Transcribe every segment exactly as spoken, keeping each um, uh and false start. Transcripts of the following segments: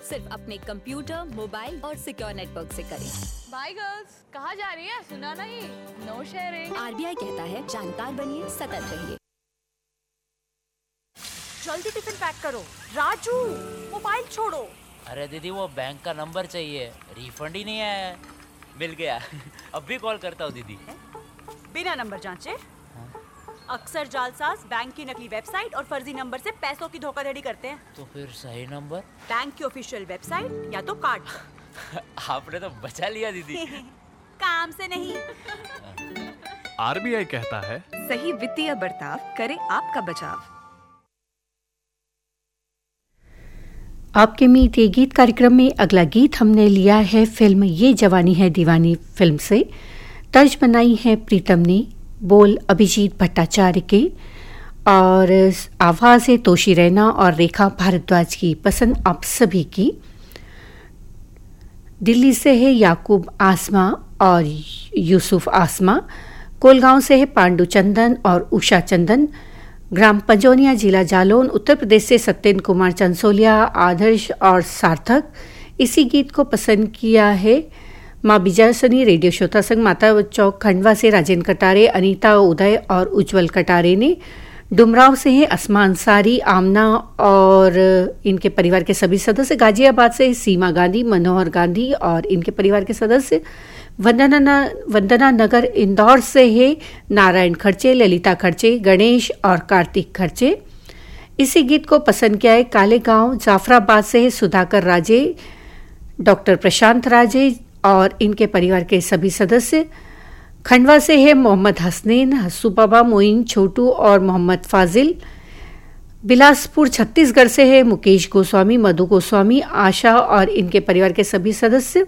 सिर्फ अपने computer, mobile और सिक्योर नेटवर्क से करें। बाय गर्ल्स, कहाँ जा रही है? सुना नहीं, नो शेयरिंग। आरबीआई कहता है जानकार बनिए, सतर्क रहिए। जल्दी टिफिन पैक करो। राजू, मोबाइल छोड़ो। अरे दीदी वो बैंक का नंबर चाहिए, रिफंड ही नहीं आया है। मिल गया। अब भी कॉल करता हूँ दीदी। बिना नंबर जांचे? अक्सर जालसाज बैंक की नकली वेबसाइट और फर्जी नंबर से पैसों की धोखाधड़ी करते हैं। तो फिर सही नंबर? बैंक की ऑफिशियल वेबसाइट या तो कार्ड। आपने तो बचा लिया दीदी। काम से नहीं। आरबीआई कहता है सही वित्तीय बर्ताव करे आपका बचाव। आपके मीत ये गीत कार्यक्रम में अगला गीत हमने लिया है फिल्म ये जवानी है दीवानी फिल्म से। तर्ज बनाई है प्रीतम ने, बोल अभिजीत भट्टाचार्य के और आवाज़ है तोशी रैना और रेखा भारद्वाज की। पसंद आप सभी की। दिल्ली से है याकूब आसमा और यूसुफ आसमा। कोलगांव से है पांडु चंदन और उषा चंदन। ग्राम पंजोनिया, जिला जालौन, उत्तर प्रदेश से सत्यन कुमार चंसोलिया, आदर्श और सार्थक। इसी गीत को पसंद किया है माँ बिजासनी रेडियो श्रोता संघ माता चौक खंडवा से राजेंद्र कटारे, अनीता उदय और उज्जवल कटारे ने। डुमराव से हैं अस्मा अंसारी, आमना और इनके परिवार के सभी सदस्य। गाजियाबाद से सीमा गांधी, मनोहर गांधी और इनके परिवार के सदस्य। वंदना वंदना नगर इंदौर से है नारायण खर्चे, ललिता खर्चे, गणेश और कार्तिक खर्चे। इसी गीत को पसंद किया है काले गांव जाफराबाद से है सुधाकर राजे, डॉक्टर प्रशांत राजे और इनके परिवार के सभी सदस्य। खंडवा से है मोहम्मद हसनैन, हस्सू बाबा, मोइन, छोटू और मोहम्मद फाजिल। बिलासपुर छत्तीसगढ़ से है मुकेश गोस्वामी, मधु गोस्वामी, आशा और इनके परिवार के सभी सदस्य।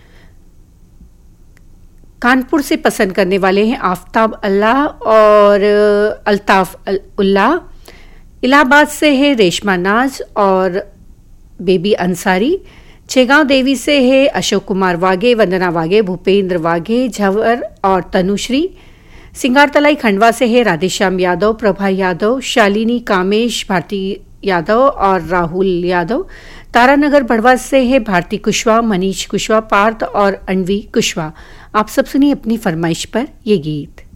कानपुर से पसंद करने वाले हैं आफ्ताब अल्लाह और अल्ताफ उल्लाह। इलाहाबाद से है रेशमा नाज और बेबी अंसारी। छेगांव देवी से है अशोक कुमार वाघे, वंदना वाघे, भूपेंद्र वाघे, झवर और तनुश्री। सिंगारतलाई खंडवा से है राधेश्याम यादव, प्रभा यादव, शालिनी कामेश, भारती यादव और राहुल यादव। तारानगर बड़वा से है भारती कुशवाहा, मनीष कुशवाहा, पार्थ और अनवी कुशवाहा। आप सब सुनिए अपनी फरमाइश पर ये गीत।